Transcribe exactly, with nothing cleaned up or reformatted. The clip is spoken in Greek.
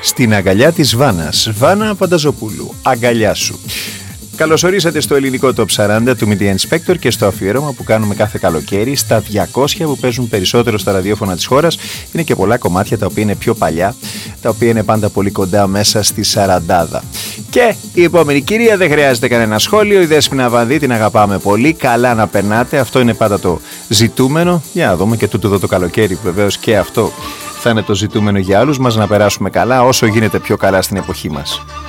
στην αγκαλιά της Βάνας. Βάνα Πανταζοπούλου, αγκαλιά σου. Καλώς ορίσατε στο ελληνικό Top σαράντα του Media Inspector και στο αφιέρωμα που κάνουμε κάθε καλοκαίρι στα διακόσια που παίζουν περισσότερο στα ραδιόφωνα της χώρας. Είναι και πολλά κομμάτια τα οποία είναι πιο παλιά, τα οποία είναι πάντα πολύ κοντά μέσα στη σαραντάδα. Και η επόμενη κυρία δεν χρειάζεται κανένα σχόλιο, η Δέσποινα Βανδύ, την αγαπάμε πολύ, καλά να περνάτε, αυτό είναι πάντα το ζητούμενο. Για να δούμε και τούτο εδώ το καλοκαίρι, βεβαίως και αυτό θα είναι το ζητούμενο για όλους μας, να περάσουμε καλά όσο γίνεται πιο καλά στην εποχή μας.